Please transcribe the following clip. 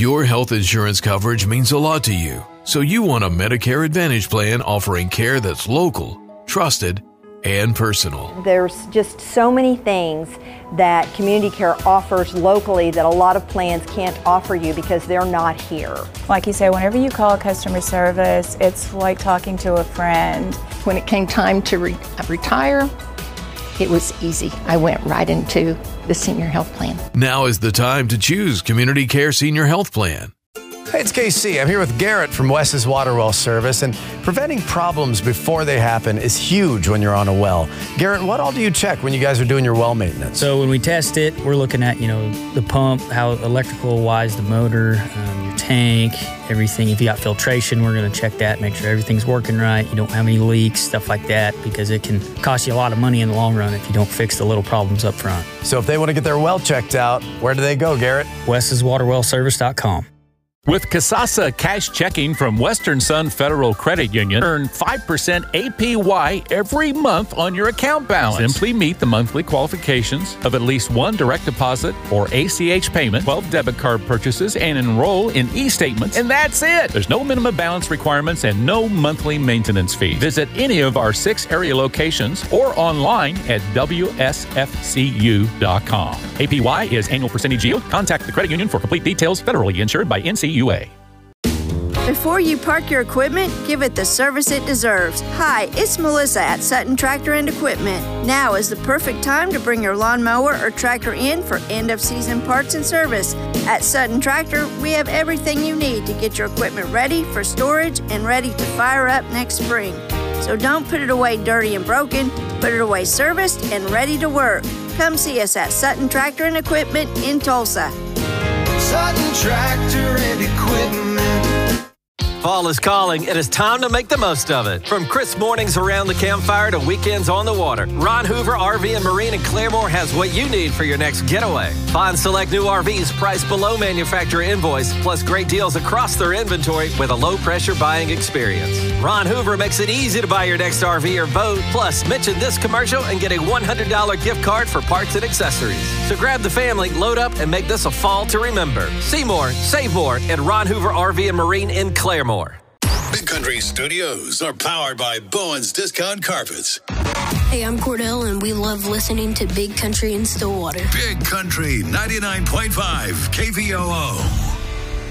Your health insurance coverage means a lot to you, so you want a Medicare Advantage plan offering care that's local, trusted, and personal. There's just so many things that Community Care offers locally that a lot of plans can't offer you because they're not here. Like you say, whenever you call customer service, it's like talking to a friend. When it came time to retire, it was easy. I went right into the senior health plan. Now is the time to choose Community Care Senior Health Plan. Hey, it's KC. I'm here with Garrett from Wes's Water Well Service, and preventing problems before they happen is huge when you're on a well. Garrett, what all do you check when you guys are doing your well maintenance? So when we test it, we're looking at, the pump, how electrical-wise, the motor, your tank, everything. If you got filtration, we're going to check that, make sure everything's working right, you don't have any leaks, stuff like that, because it can cost you a lot of money in the long run if you don't fix the little problems up front. So if they want to get their well checked out, where do they go, Garrett? Wes'sWaterWellService.com. With Kasasa Cash Checking from Western Sun Federal Credit Union, earn 5% APY every month on your account balance. Simply meet the monthly qualifications of at least one direct deposit or ACH payment, 12 debit card purchases, and enroll in e-statements, and that's it. There's no minimum balance requirements and no monthly maintenance fee. Visit any of our 6 area locations or online at WSFCU.com. APY is annual percentage yield. Contact the credit union for complete details. Federally insured by NCUA. Before you park your equipment, give it the service it deserves. Hi, it's Melissa at Sutton Tractor and Equipment. Now is the perfect time to bring your lawnmower or tractor in for end-of-season parts and service. At Sutton Tractor, we have everything you need to get your equipment ready for storage and ready to fire up next spring. So don't put it away dirty and broken. Put it away serviced and ready to work. Come see us at Sutton Tractor and Equipment in Tulsa. Sutton Tractor and Equipment. Fall is calling. It is time to make the most of it. From crisp mornings around the campfire to weekends on the water, Ron Hoover RV and Marine in Claremore has what you need for your next getaway. Find select new RVs priced below manufacturer invoice, plus great deals across their inventory with a low-pressure buying experience. Ron Hoover makes it easy to buy your next RV or boat. Plus, mention this commercial and get a $100 gift card for parts and accessories. So grab the family, load up, and make this a fall to remember. See more, save more at Ron Hoover RV and Marine in Claremore. Big Country Studios are powered by Bowen's Discount Carpets. Hey, I'm Cordell, and we love listening to Big Country in Stillwater. Big Country 99.5 KVOO.